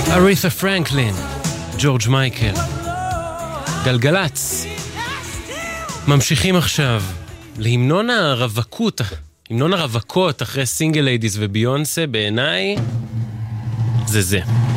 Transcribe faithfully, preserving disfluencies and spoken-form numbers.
אריתה פרנקלין, ג'ורג' מייקל. גלגלץ. ממשיכים עכשיו להמנון הרווקות, המנון הרווקות אחרי סינגל ליידיס וביונסה, בעיניי זה זה.